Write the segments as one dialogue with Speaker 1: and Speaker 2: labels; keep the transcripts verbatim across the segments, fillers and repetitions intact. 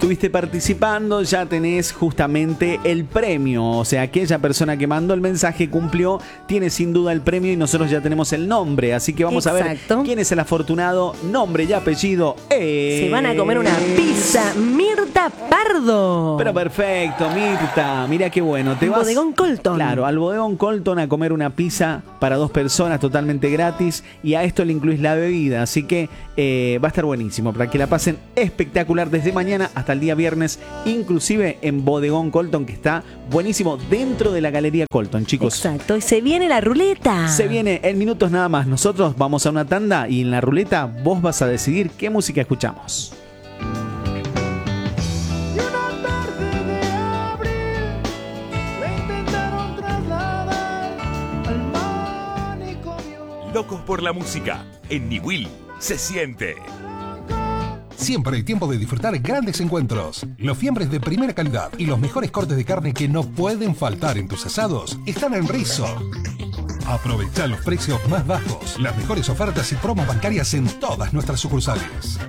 Speaker 1: estuviste participando, ya tenés justamente el premio. O sea, aquella persona que mandó el mensaje cumplió, tiene sin duda el premio y nosotros ya tenemos el nombre. Así que vamos Exacto. a ver quién es el afortunado. Nombre y apellido. Eh...
Speaker 2: Se van a comer una pizza. Mirta Pardo.
Speaker 1: Pero perfecto, Mirta. Mira qué bueno. Te vas,
Speaker 2: Bodegón Colton.
Speaker 1: Claro, al Bodegón Colton a comer una pizza para dos personas totalmente gratis. Y a esto le incluís la bebida. Así que eh, va a estar buenísimo para que la pasen espectacular desde mañana hasta el día viernes, inclusive en Bodegón Colton, que está buenísimo dentro de la Galería Colton, chicos.
Speaker 2: Exacto, y se viene la ruleta.
Speaker 1: Se viene en minutos nada más. Nosotros vamos a una tanda y en la ruleta vos vas a decidir qué música escuchamos.
Speaker 3: Locos por la música. En Niwil se siente.
Speaker 4: Siempre hay tiempo de disfrutar grandes encuentros. Los fiambres de primera calidad y los mejores cortes de carne que no pueden faltar en tus asados están en Rizzo. Aprovecha los precios más bajos, las mejores ofertas y promos bancarias en todas nuestras sucursales.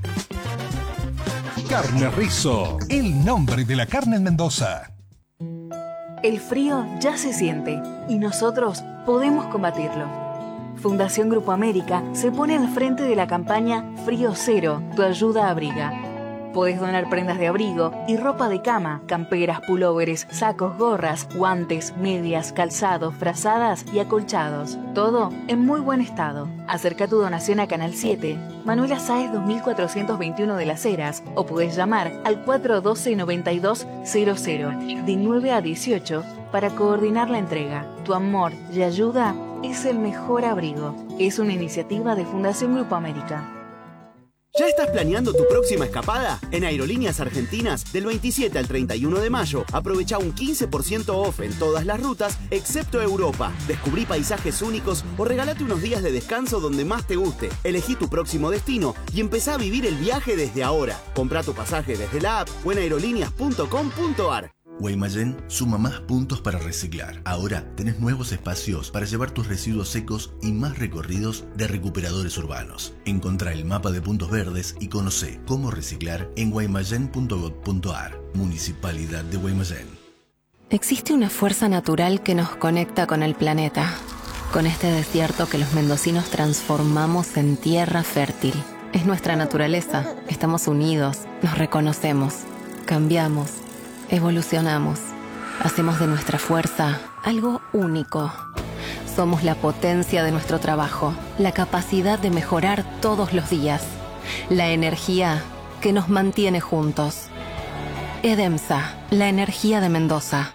Speaker 4: Carne Rizzo, el nombre de la carne en Mendoza.
Speaker 5: El frío ya se siente y nosotros podemos combatirlo. Fundación Grupo América se pone al frente de la campaña Frío Cero, tu ayuda abriga. Podés donar prendas de abrigo y ropa de cama, camperas, pulóveres, sacos, gorras, guantes, medias, calzados, frazadas y acolchados. Todo en muy buen estado. Acerca tu donación a Canal siete, Manuela Sáez dos mil cuatrocientos veintiuno de Las Heras, o podés llamar al cuatro uno dos, nueve dos cero cero de nueve a dieciocho para coordinar la entrega. Tu amor y ayuda es el mejor abrigo. Es una iniciativa de Fundación Grupo América.
Speaker 6: ¿Ya estás planeando tu próxima escapada? En Aerolíneas Argentinas, del veintisiete al treinta y uno de mayo, aprovecha un quince por ciento off en todas las rutas, excepto Europa. Descubrí paisajes únicos o regalate unos días de descanso donde más te guste. Elegí tu próximo destino y empezá a vivir el viaje desde ahora. Comprá tu pasaje desde la app o en aerolíneas punto com punto ar.
Speaker 7: Guaymallén suma más puntos para reciclar. Ahora tenés nuevos espacios para llevar tus residuos secos y más recorridos de recuperadores urbanos. Encontrá el mapa de puntos verdes y conocé cómo reciclar en guaymallén punto gob punto ar. Municipalidad de Guaymallén.
Speaker 8: Existe una fuerza natural que nos conecta con el planeta, con este desierto que los mendocinos transformamos en tierra fértil. Es nuestra naturaleza. Estamos unidos, nos reconocemos, cambiamos. Evolucionamos. Hacemos de nuestra fuerza algo único. Somos la potencia de nuestro trabajo, la capacidad de mejorar todos los días, la energía que nos mantiene juntos. EDEMSA, la energía de Mendoza.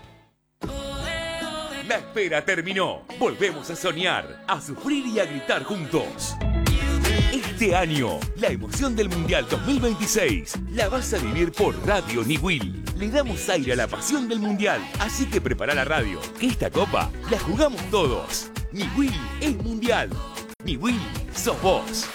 Speaker 3: La espera terminó. Volvemos a soñar, a sufrir y a gritar juntos. Este año, la emoción del Mundial dos mil veintiséis la vas a vivir por Radio Niwil. Le damos aire a la pasión del Mundial, así que prepara la radio, que esta copa la jugamos todos. Niwil es Mundial. Niwil sos vos.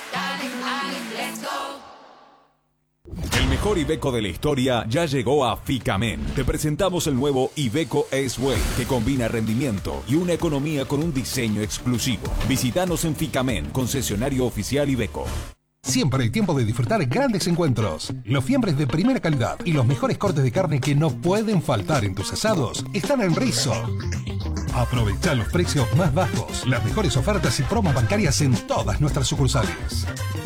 Speaker 9: El mejor Iveco de la historia ya llegó a Ficamen. Te presentamos el nuevo Iveco S-Way, que combina rendimiento y una economía con un diseño exclusivo. Visítanos en Ficamen, concesionario oficial Iveco.
Speaker 4: Siempre hay tiempo de disfrutar grandes encuentros. Los fiambres de primera calidad y los mejores cortes de carne que no pueden faltar en tus asados están en Rizzo. Aprovecha los precios más bajos, las mejores ofertas y promos bancarias en todas nuestras sucursales.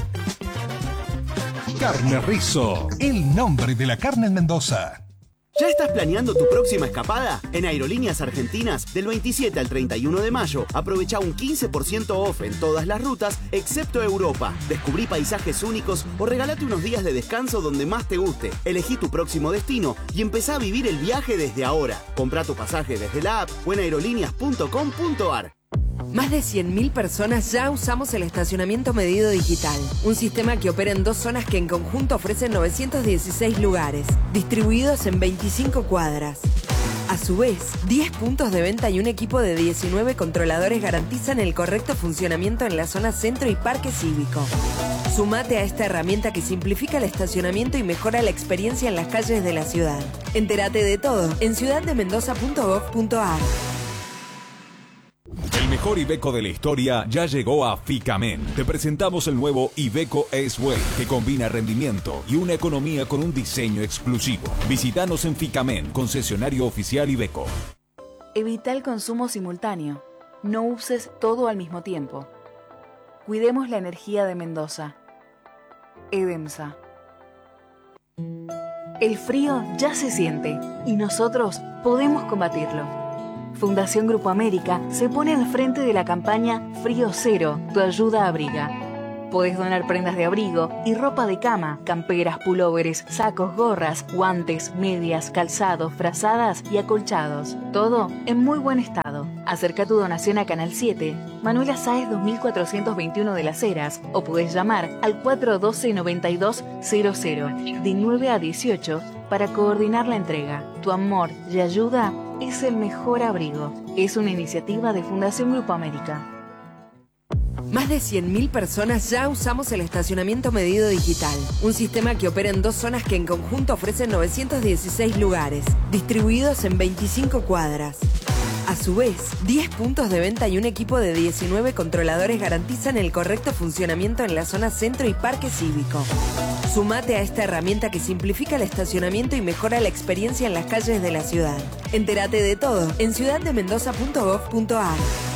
Speaker 4: Carne Rizzo, el nombre de la carne en Mendoza.
Speaker 6: ¿Ya estás planeando tu próxima escapada? En Aerolíneas Argentinas, del veintisiete al treinta y uno de mayo, aprovecha un quince por ciento off en todas las rutas, excepto Europa. Descubrí paisajes únicos o regalate unos días de descanso donde más te guste. Elegí tu próximo destino y empezá a vivir el viaje desde ahora. Comprá tu pasaje desde la app o en aerolíneas punto com punto ar.
Speaker 10: Más de cien mil personas ya usamos el estacionamiento medido digital, un sistema que opera en dos zonas que en conjunto ofrecen novecientos dieciséis lugares, distribuidos en veinticinco cuadras. A su vez, diez puntos de venta y un equipo de diecinueve controladores garantizan el correcto funcionamiento en la zona centro y parque cívico. Sumate a esta herramienta que simplifica el estacionamiento y mejora la experiencia en las calles de la ciudad. Entérate de todo en ciudad de mendoza punto gob punto ar.
Speaker 9: mejor Iveco de la historia ya llegó a Ficamen. Te presentamos el nuevo Iveco S-Way, que combina rendimiento y una economía con un diseño exclusivo. Visítanos en Ficamen, concesionario oficial Iveco.
Speaker 5: Evita el consumo simultáneo. No uses todo al mismo tiempo. Cuidemos la energía de Mendoza. EDEMSA. El frío ya se siente y nosotros podemos combatirlo. Fundación Grupo América se pone al frente de la campaña Frío Cero, tu ayuda abriga. Podés donar prendas de abrigo y ropa de cama, camperas, pulóveres, sacos, gorras, guantes, medias, calzados, frazadas y acolchados. Todo en muy buen estado. Acerca tu donación a Canal siete, Manuela Sáez dos mil cuatrocientos veintiuno de Las Heras, o podés llamar al cuatro uno dos, noventa y dos cero cero de nueve a dieciocho para coordinar la entrega. Tu amor y ayuda es el mejor abrigo. Es una iniciativa de Fundación Grupo América.
Speaker 10: Más de cien mil personas ya usamos el estacionamiento medido digital, un sistema que opera en dos zonas que en conjunto ofrecen novecientos dieciséis lugares, distribuidos en veinticinco cuadras. A su vez, diez puntos de venta y un equipo de diecinueve controladores garantizan el correcto funcionamiento en la zona centro y parque cívico. Sumate a esta herramienta que simplifica el estacionamiento y mejora la experiencia en las calles de la ciudad. Entérate de todo en ciudad de mendoza punto gov punto ar.